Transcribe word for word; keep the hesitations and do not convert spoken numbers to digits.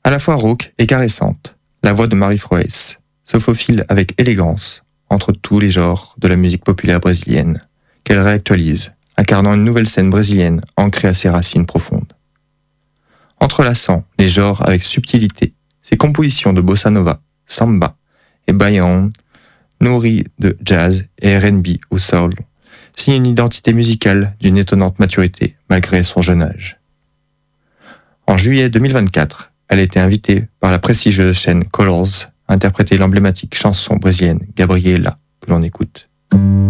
À la fois rauque et caressante, la voix de Marie Froes se faufile avec élégance entre tous les genres de la musique populaire brésilienne, qu'elle réactualise, incarnant une nouvelle scène brésilienne ancrée à ses racines profondes. Entrelaçant les genres avec subtilité, ses compositions de bossa nova, samba et baião, nourries de jazz et R and B ou soul, signent une identité musicale d'une étonnante maturité malgré son jeune âge. En juillet deux mille vingt-quatre, elle a été invitée par la prestigieuse chaîne Colors à interpréter l'emblématique chanson brésilienne Gabriela que l'on écoute.